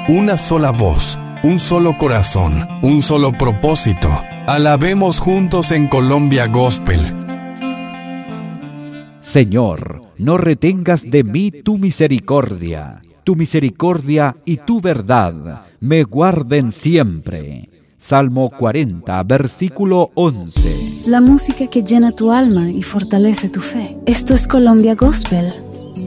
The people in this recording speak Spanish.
una sola voz, un solo corazón, un solo propósito. Alabemos juntos en Colombia Gospel. Señor, no retengas de mí tu misericordia y tu verdad me guarden siempre. Salmo 40, versículo 11. La música que llena tu alma y fortalece tu fe. Esto es Colombia Gospel